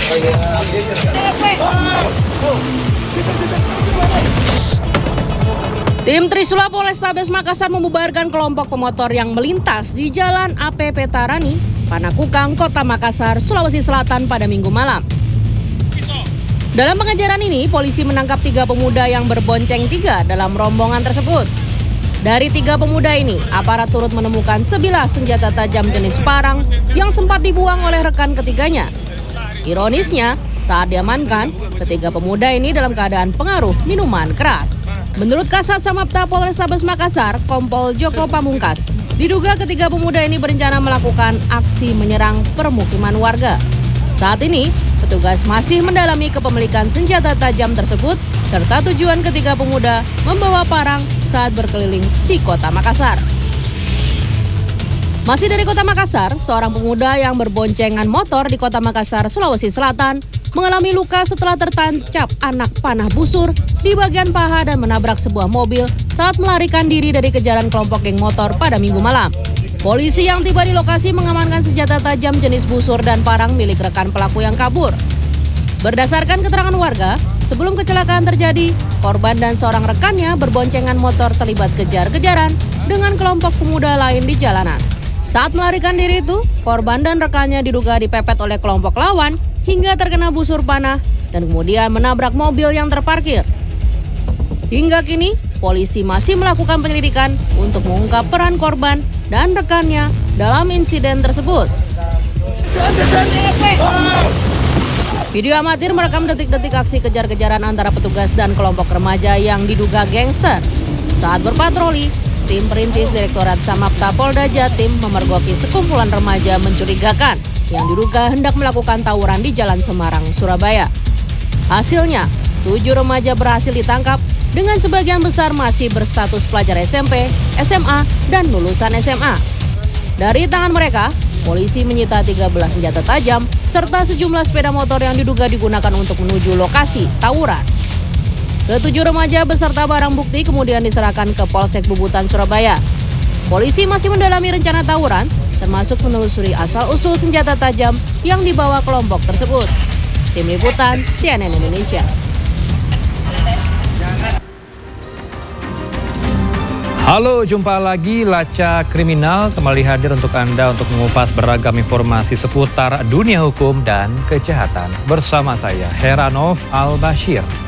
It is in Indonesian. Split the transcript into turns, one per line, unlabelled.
Tim Trisula Polrestabes Makassar membubarkan kelompok pemotor yang melintas di Jalan APP Tarani, Panakukang, Kota Makassar, Sulawesi Selatan pada Minggu malam. Dalam pengejaran ini, polisi menangkap 3 pemuda yang berbonceng 3 dalam rombongan tersebut. Dari 3 pemuda ini, aparat turut menemukan sebilah senjata tajam jenis parang yang sempat dibuang oleh rekan ketiganya. Ironisnya, saat diamankan, ketiga pemuda ini dalam keadaan pengaruh minuman keras. Menurut Kasat Samapta Polrestabes Makassar, Kompol Joko Pamungkas, diduga ketiga pemuda ini berencana melakukan aksi menyerang permukiman warga. Saat ini, petugas masih mendalami kepemilikan senjata tajam tersebut, serta tujuan ketiga pemuda membawa parang saat berkeliling di Kota Makassar. Masih dari Kota Makassar, seorang pemuda yang berboncengan motor di Kota Makassar, Sulawesi Selatan, mengalami luka setelah tertancap anak panah busur di bagian paha dan menabrak sebuah mobil saat melarikan diri dari kejaran kelompok geng motor pada Minggu malam. Polisi yang tiba di lokasi mengamankan senjata tajam jenis busur dan parang milik rekan pelaku yang kabur. Berdasarkan keterangan warga, sebelum kecelakaan terjadi, korban dan seorang rekannya berboncengan motor terlibat kejar-kejaran dengan kelompok pemuda lain di jalanan. Saat melarikan diri itu, korban dan rekannya diduga dipepet oleh kelompok lawan hingga terkena busur panah dan kemudian menabrak mobil yang terparkir. Hingga kini, polisi masih melakukan penyelidikan untuk mengungkap peran korban dan rekannya dalam insiden tersebut. Video amatir merekam detik-detik aksi kejar-kejaran antara petugas dan kelompok remaja yang diduga gangster. Saat berpatroli, tim perintis Direktorat Samapta Polda Jatim memergoki sekumpulan remaja mencurigakan yang diduga hendak melakukan tawuran di Jalan Semarang, Surabaya. Hasilnya, 7 remaja berhasil ditangkap dengan sebagian besar masih berstatus pelajar SMP, SMA, dan lulusan SMA. Dari tangan mereka, polisi menyita 13 senjata tajam serta sejumlah sepeda motor yang diduga digunakan untuk menuju lokasi tawuran. Ke-7 remaja beserta barang bukti kemudian diserahkan ke Polsek Bubutan, Surabaya. Polisi masih mendalami rencana tawuran, termasuk menelusuri asal-usul senjata tajam yang dibawa kelompok tersebut. Tim Liputan CNN Indonesia.
Halo, jumpa lagi Laca Kriminal kembali hadir untuk Anda untuk mengupas beragam informasi seputar dunia hukum dan kejahatan. Bersama saya, Heranov Al-Bashir.